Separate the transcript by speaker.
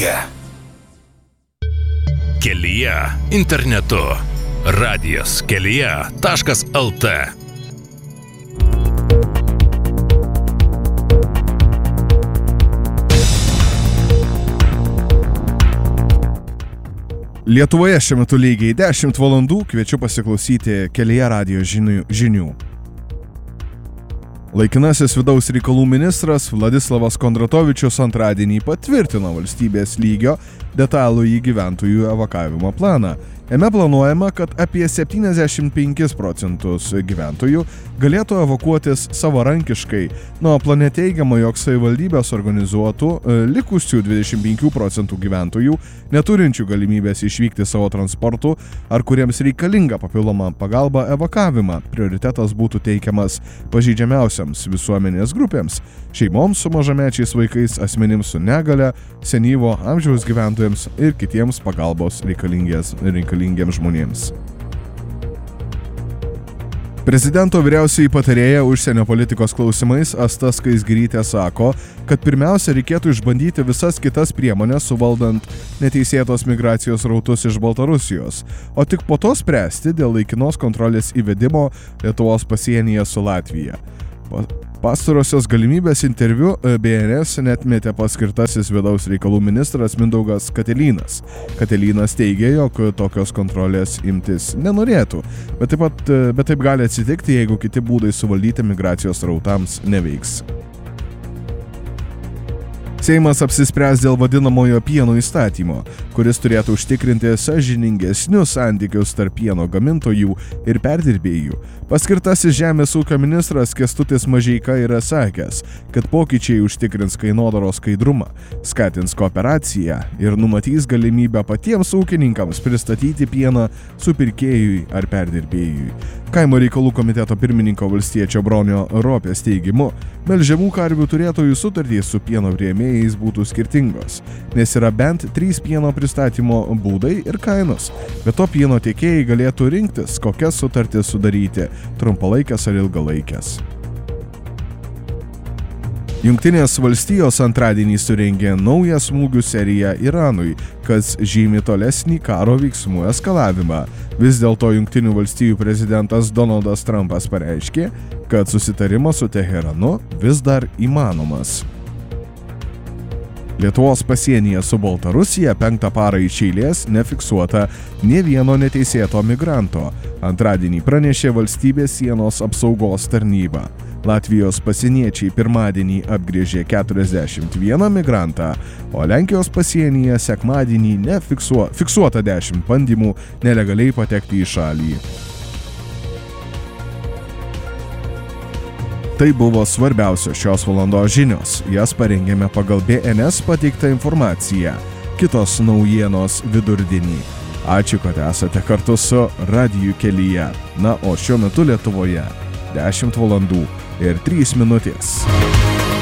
Speaker 1: kelyje. Kelyje internetu. Radijas kelyje.lt.
Speaker 2: Lietuvoje šiuo metu lygiai 10 valandų, kviečiu pasiklausyti Kelyje radijo žinių. Laikinasis vidaus reikalų ministras Vladislavas Kondratovičius antradienį patvirtino valstybės lygio detalųjį gyventojų evakavimo planą. Jame planuojama, kad apie 75% gyventojų galėtų evakuotis savarankiškai, nuo plane teigiama, jog savivaldybės organizuotų likusių 25% gyventojų, neturinčių galimybės išvykti savo transportu ar kuriems reikalinga papildoma pagalba evakavimą. Prioritetas būtų teikiamas pažeidžiamiausiams visuomenės grupėms, šeimoms su mažamečiais vaikais, asmenims su negale, senyvo amžiaus gyventojams ir kitiems pagalbos reikalingiems žmonėms. Prezidento vyriausioji patarėja užsienio politikos klausimais Asta Skaisgirytė sako, kad pirmiausia reikėtų išbandyti visas kitas priemonės suvaldant neteisėtos migracijos rautus iš Baltarusijos, o tik po to spręsti dėl laikinos kontrolės įvedimo Lietuvos pasienyje su Latvija. Pastarosios galimybės interviu BNS netmetė paskirtasis vidaus reikalų ministras Mindaugas Katelynas. Katelynas teigė, jog tokios kontrolės imtis nenorėtų, bet taip gali atsitikti, jeigu kiti būdai suvaldyti migracijos rautams neveiks. Seimas apsispręs dėl vadinamojo pieno įstatymo, kuris turėtų užtikrinti sąžiningesnius santykius tarp pieno gamintojų ir perdirbėjų. Paskirtasis žemės ūkio ministras Kęstutis Mažeika yra sakęs, kad pokyčiai užtikrins kainodaros skaidrumą, skatins kooperaciją ir numatys galimybę patiems ūkininkams pristatyti pieną supirkėjui ar perdirbėjui. Kaimo reikalų komiteto pirmininko valstiečio Bronio Ropės teigimu, melžiamų karvių turėtojų sutartys su pieno priėmėjais būtų skirtingos, nes yra bent 3 pieno pristatymo būdai ir kainos. Be to pieno tiekėjai galėtų rinktis, kokias sutartis sudaryti – trumpalaikės ar ilgalaikės. Jungtinės valstijos antradienį surengė naują smūgių seriją Iranui, kas žymi tolesnį karo veiksmų eskalavimą. Vis dėlto Jungtinių valstijų prezidentas Donaldas Trumpas pareiškė, kad susitarimas su Teheranu vis dar įmanomas. Lietuvos pasienyje su Baltarusija 5 parą iš eilės nefiksuota nė vieno neteisėto migranto. Antradienį pranešė valstybės sienos apsaugos tarnyba. Latvijos pasieniečiai pirmadienį apgrėžė 41 migrantą, o Lenkijos pasienyje sekmadienį fiksuota 10 bandymų nelegaliai patekti į šalį. Tai buvo svarbiausios šios valandos žinios. Jas parengėme pagal BNS pateiktą informaciją. Kitos naujienos vidurdienį. Ačiū, kad esate kartu su Radiju kelyje. Na, o šiuo metu Lietuvoje 10 valandų ir 3 minutės.